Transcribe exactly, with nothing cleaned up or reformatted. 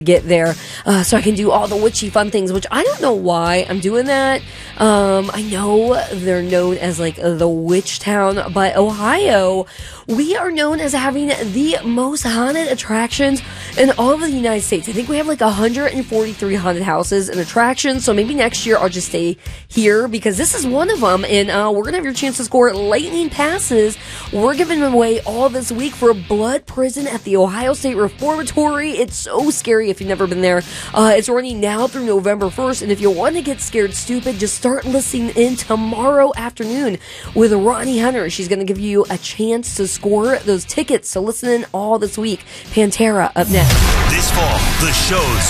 get there uh, so I can do all the witchy fun things, which I don't know why I'm doing that. Um, I know they're known as like the witch town, but Ohio, we are known as having the most haunted attractions in all of the United States. I think we have like one hundred forty-three haunted houses and attractions, so maybe next year I'll just stay here because this is one of them, and uh, we're going to have your chance to score lightning passes. We're giving them away all this week for Blood Prison at the Ohio State Reformatory. It's so scary if you've never been there. Uh, it's running now through November first, and if you want to get scared stupid, just start listening in tomorrow afternoon with Ronnie Hunter. She's going to give you a chance to score those tickets, so listen in all this week. Pantera up next. This fall, the shows